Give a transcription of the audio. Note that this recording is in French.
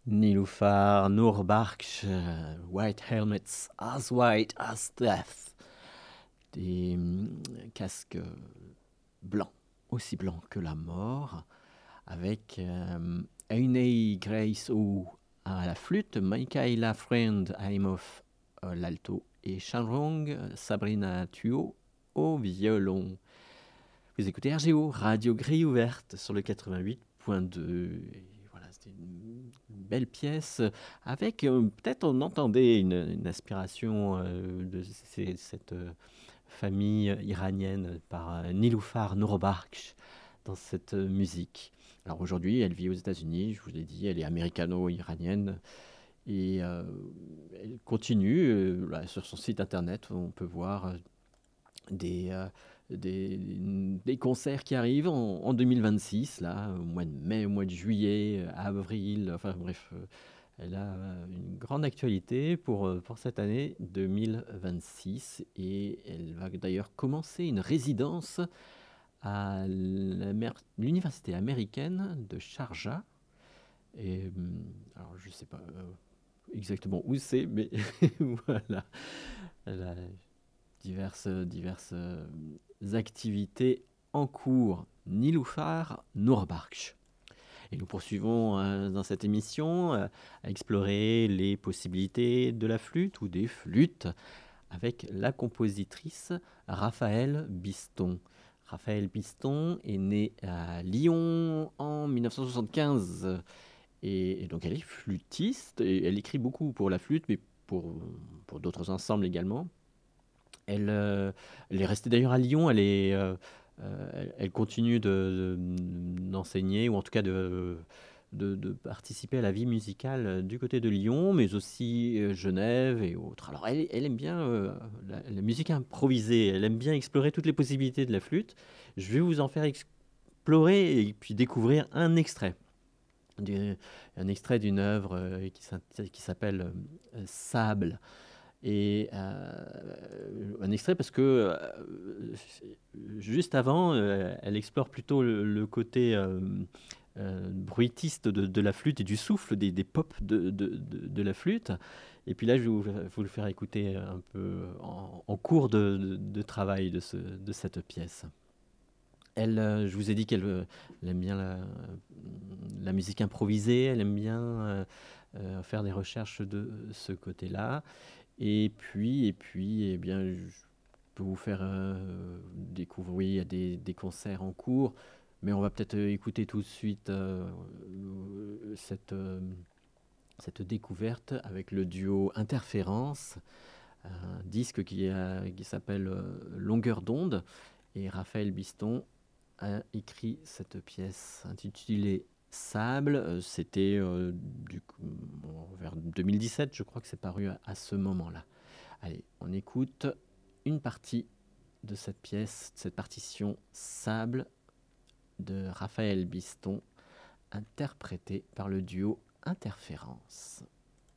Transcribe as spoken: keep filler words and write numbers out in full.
Niloufar Nourbarkch, euh, White Helmets as White as Death. Des hum, casques blancs, aussi blancs que la mort, avec euh, Ainei Grace O à la flûte, Michaela Friend Aimoff à l'alto et Shanrong Sabrina Tuo au violon. Vous écoutez R G O, Radio Grille Ouverte sur le quatre-vingt-huit point deux. Et voilà, c'était une, une belle pièce avec, euh, peut-être on entendait une, une inspiration euh, de ces- cette euh, famille iranienne par euh, Niloufar Nourbarkch dans cette euh, musique. Alors aujourd'hui, elle vit aux États-Unis, je vous l'ai dit, elle est américano-iranienne et euh, elle continue. Euh, là, sur son site internet, on peut voir euh, des, euh, des, des concerts qui arrivent en, en deux mille vingt-six, là, au mois de mai, au mois de juillet, avril, enfin bref, euh, elle a euh, une grande actualité pour, euh, pour cette année deux mille vingt-six et elle va d'ailleurs commencer une résidence à l'université américaine de Sharjah. Et hum, alors je sais pas euh, exactement où c'est, mais voilà, elle a diverses, diverses euh, activités en cours. Niloufar Nourbarkch. Et nous poursuivons euh, dans cette émission euh, à explorer les possibilités de la flûte ou des flûtes avec la compositrice Raphaëlle Biston. Raphaëlle Biston est née à Lyon en mille neuf cent soixante-quinze et, et donc elle est flûtiste et elle écrit beaucoup pour la flûte mais pour, pour d'autres ensembles également. Elle, euh, elle est restée d'ailleurs à Lyon, elle, est, euh, euh, elle, elle continue de, de- d'enseigner, ou en tout cas de, de, de participer à la vie musicale du côté de Lyon, mais aussi euh, Genève et autres. Alors elle, elle aime bien euh, la, la musique improvisée, elle aime bien explorer toutes les possibilités de la flûte. Je vais vous en faire explorer et puis découvrir un extrait. Du- un extrait d'une œuvre euh, qui, s'int- qui s'appelle euh, Sable. Et euh, un extrait parce que euh, juste avant, euh, elle explore plutôt le, le côté euh, euh, bruitiste de, de la flûte et du souffle, des, des pops de, de, de, de la flûte. Et puis là, je vais vous, vous le faire écouter un peu en, en cours de, de, de travail de, ce, de cette pièce. Elle, euh, je vous ai dit qu'elle euh, elle aime bien la, la musique improvisée, elle aime bien euh, euh, faire des recherches de ce côté-là. Et puis, et puis, eh bien, je peux vous faire euh, découvrir des, des concerts en cours, mais on va peut-être euh, écouter tout de suite euh, euh, cette, euh, cette découverte avec le duo Interférence, un disque qui, a- qui s'appelle euh, Longueur d'onde, et Raphaël Biston a écrit cette pièce intitulée Sable. Euh, C'était euh, du coup, bon, vers deux mille dix-sept, je crois que c'est paru à, à ce moment-là. Allez, on écoute une partie de cette pièce, de cette partition Sable de Raphaël Biston, interprétée par le duo Interférence.